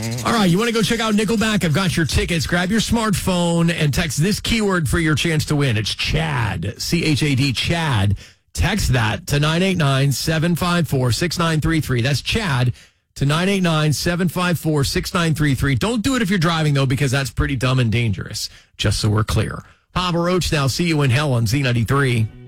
All right, you want to go check out Nickelback? I've got your tickets. Grab your smartphone and text this keyword for your chance to win. It's Chad, C-H-A-D, Chad. Text that to 989-754-6933. That's Chad to 989-754-6933. Don't do it if you're driving, though, because that's pretty dumb and dangerous, just so we're clear. Papa Roach now. See you in hell on Z93.